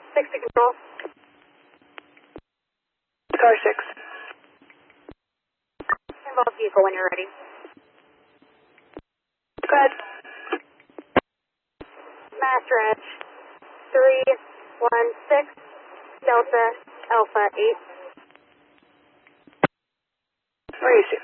6 to control. Car 6. Involve vehicle when you're ready. Go ahead. Master Edge 316 Delta Alpha 8. Where are you,